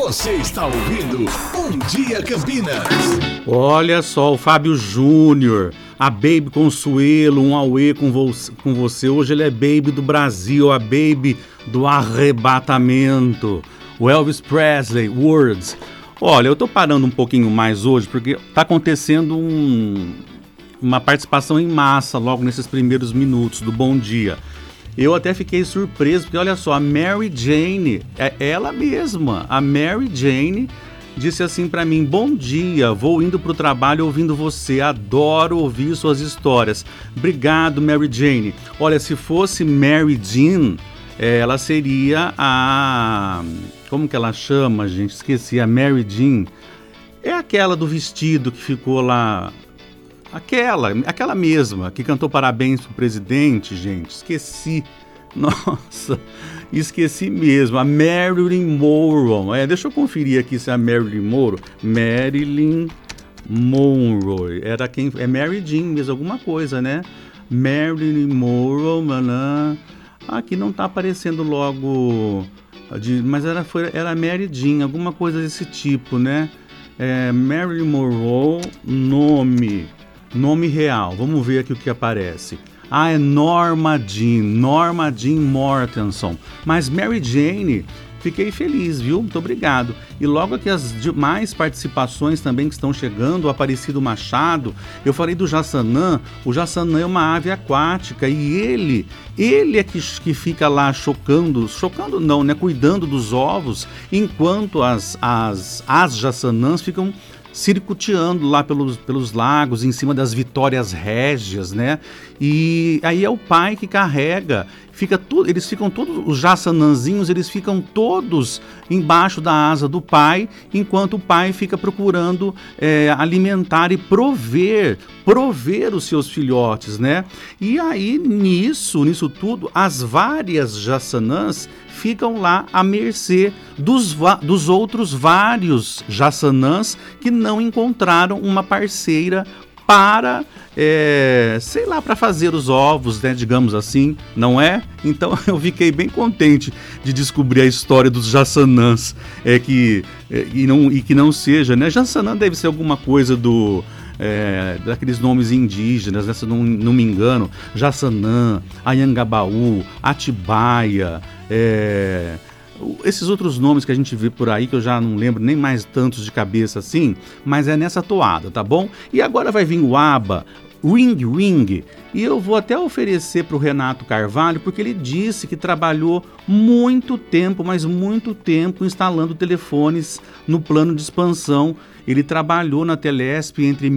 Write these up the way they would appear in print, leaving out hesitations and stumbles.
Você está ouvindo Bom Dia Campinas. Olha só, o Fábio Júnior, a Baby Consuelo, um auê com você. Hoje ele é Baby do Brasil, a Baby do arrebatamento. O Elvis Presley, Words. Olha, eu tô parando um pouquinho mais hoje porque tá acontecendo uma participação em massa logo nesses primeiros minutos do Bom Dia. Eu até fiquei surpreso, porque olha só, a Mary Jane, é ela mesma, a Mary Jane disse assim pra mim: bom dia, vou indo pro trabalho ouvindo você, adoro ouvir suas histórias. Obrigado, Mary Jane. Olha, se fosse Mary Jean, ela seria a... como que ela chama, gente? Esqueci, a Mary Jean. É aquela do vestido que ficou lá... Aquela mesma, que cantou parabéns pro presidente, gente. Esqueci. Nossa, esqueci mesmo. A Marilyn Monroe. Deixa eu conferir aqui se é a Marilyn Monroe. Marilyn Monroe. Era quem... É Mary Jean mesmo, alguma coisa, né? Marilyn Monroe. Aqui não tá aparecendo logo... mas era Mary Jean, alguma coisa desse tipo, né? Marilyn Monroe, nome real. Vamos ver aqui o que aparece. É Norma Jean Mortenson. Mas Mary Jane, fiquei feliz, viu? Muito obrigado. E logo aqui as demais participações também que estão chegando, o Aparecido Machado. Eu falei do Jaçanã. O Jaçanã é uma ave aquática e ele é que fica lá chocando não, né? Cuidando dos ovos, enquanto as jaçanãs ficam circuiteando lá pelos lagos, em cima das Vitórias Régias, né? E aí é o pai que carrega, eles ficam todos, os jaçanãzinhos, eles ficam todos embaixo da asa do pai, enquanto o pai fica procurando alimentar e prover os seus filhotes, né? E aí, nisso tudo, as várias jaçanãs ficam lá à mercê dos outros vários jaçanãs que não encontraram uma parceira para, para fazer os ovos, né, digamos assim, não é? Então eu fiquei bem contente de descobrir a história dos jaçanãs, que não seja, né? Jaçanã deve ser alguma coisa daqueles nomes indígenas, né? Se não me engano, Jaçanã, Anhangabaú, Atibaia, esses outros nomes que a gente vê por aí, que eu já não lembro nem mais tantos de cabeça assim, mas é nessa toada, tá bom? E agora vai vir o ABBA, Ring Ring, e eu vou até oferecer para o Renato Carvalho, porque ele disse que trabalhou muito tempo, mas muito tempo, instalando telefones no plano de expansão. Ele trabalhou na Telesp entre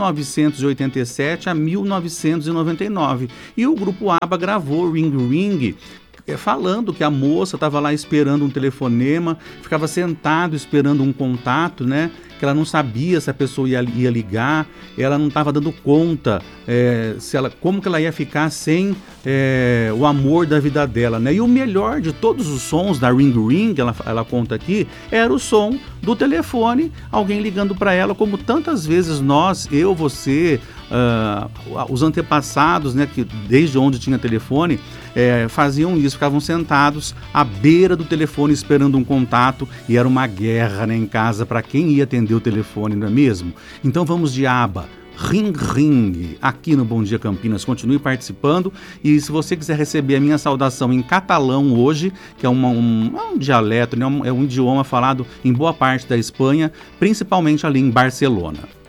1987 a 1999, e o grupo ABBA gravou Ring Ring, falando que a moça estava lá esperando um telefonema, ficava sentado esperando um contato, né? Que ela não sabia se a pessoa ia ligar, ela não estava dando conta como que ela ia ficar sem o amor da vida dela, né? E o melhor de todos os sons da Ring Ring, ela conta aqui, era o som do telefone, alguém ligando para ela, como tantas vezes você, os antepassados, né, que desde onde tinha telefone, faziam isso, ficavam sentados à beira do telefone esperando um contato, e era uma guerra, né, em casa para quem ia atender o telefone, não é mesmo? Então vamos de ABBA, Ring Ring, aqui no Bom Dia Campinas. Continue participando, e se você quiser receber a minha saudação em catalão hoje, que é um dialeto, né? É um idioma falado em boa parte da Espanha, principalmente ali em Barcelona.